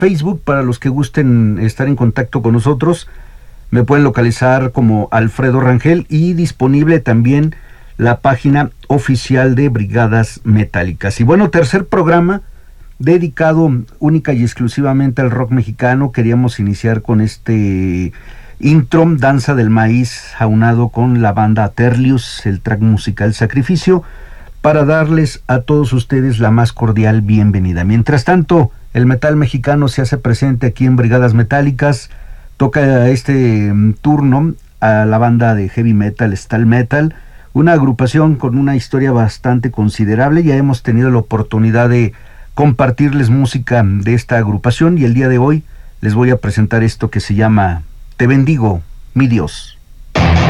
Facebook, para los que gusten estar en contacto con nosotros, me pueden localizar como Alfredo Rangel, y disponible también la página oficial de Brigadas Metálicas. Y bueno, tercer programa dedicado única y exclusivamente al rock mexicano. Queríamos iniciar con este intro, Danza del Maíz, aunado con la banda Terlius, el track musical Sacrificio, para darles a todos ustedes la más cordial bienvenida. Mientras tanto, el metal mexicano se hace presente aquí en Brigadas Metálicas. Toca este turno a la banda de heavy metal Stall Metal, una agrupación con una historia bastante considerable. Ya hemos tenido la oportunidad de compartirles música de esta agrupación, y el día de hoy les voy a presentar esto que se llama Te bendigo, mi Dios.